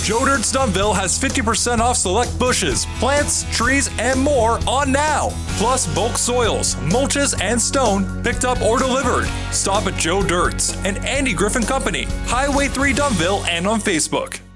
Joe Dirt's Dunville has 50% off select bushes, plants, trees, and more on now. Plus bulk soils, mulches, and stone picked up or delivered. Stop at Joe Dirt's and Andy Griffin Company, Highway 3 Dunville, and on Facebook.